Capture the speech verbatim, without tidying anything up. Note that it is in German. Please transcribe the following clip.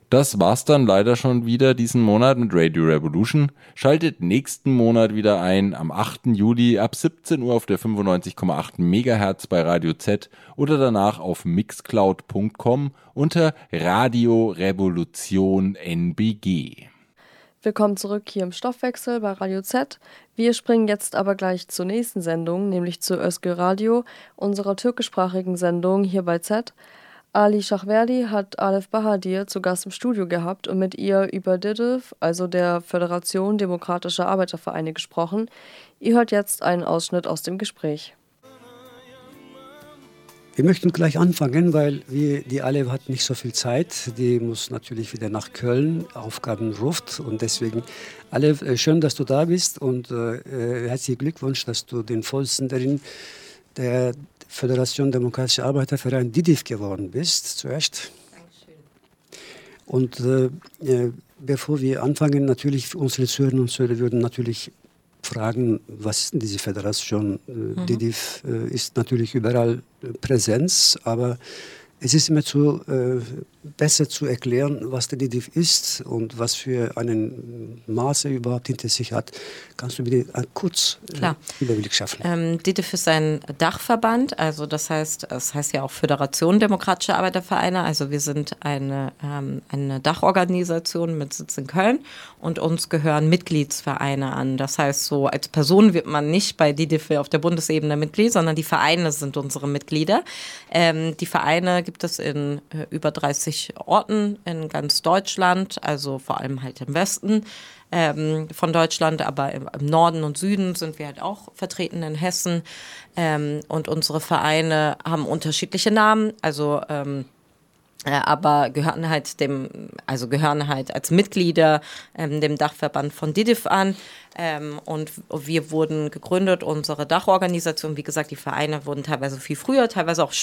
Das war's dann leider schon wieder diesen Monat mit Radio Revolution. Schaltet nächsten Monat wieder ein, am achten Juli ab siebzehn Uhr auf der fünfundneunzig Komma acht Megahertz bei Radio Z oder danach auf mixcloud Punkt com unter Radio Revolution N B G. Willkommen zurück hier im Stoffwechsel bei Radio Z. Wir springen jetzt aber gleich zur nächsten Sendung, nämlich zu Özgür Radio, unserer türkischsprachigen Sendung hier bei Z. Ali Schachverdi hat Alef Bahadir zu Gast im Studio gehabt und mit ihr über D I D I F, also der Föderation Demokratischer Arbeitervereine, gesprochen. Ihr hört jetzt einen Ausschnitt aus dem Gespräch. Wir möchten gleich anfangen, weil wir, die Alef hat nicht so viel Zeit. Die muss natürlich wieder nach Köln, Aufgaben ruft. Und deswegen, Alef, schön, dass du da bist und äh, herzlichen Glückwunsch, dass du den Vorsitzenden der Föderation Demokratischer Arbeiterverein D I D I F geworden bist, zuerst. Dankeschön. Und äh, bevor wir anfangen, natürlich unsere Zuhörerinnen und Zuhörer würden natürlich fragen, was ist denn diese Föderation? Äh, mhm. D I D I F äh, ist natürlich überall äh, Präsenz, aber es ist immer zu, äh, besser zu erklären, was der D I D I F ist und was für einen Maße überhaupt hinter sich hat. Kannst du bitte einen kurz äh, Überblick schaffen? Ähm, D I D I F ist ein Dachverband, also das heißt, es heißt ja auch Föderation Demokratischer Arbeitervereine, also wir sind eine, ähm, eine Dachorganisation mit Sitz in Köln und uns gehören Mitgliedsvereine an. Das heißt, so als Person wird man nicht bei D I D I F auf der Bundesebene Mitglied, sondern die Vereine sind unsere Mitglieder. Ähm, die Vereine gibt es in äh, über dreißig Orten in ganz Deutschland, also vor allem halt im Westen ähm, von Deutschland, aber im, im Norden und Süden sind wir halt auch vertreten in Hessen. Ähm, und unsere Vereine haben unterschiedliche Namen, also ähm, äh, aber gehören halt dem, also gehören halt als Mitglieder ähm, dem Dachverband von D I D I F an. Ähm, und wir wurden gegründet, unsere Dachorganisation, wie gesagt, die Vereine wurden teilweise viel früher, teilweise auch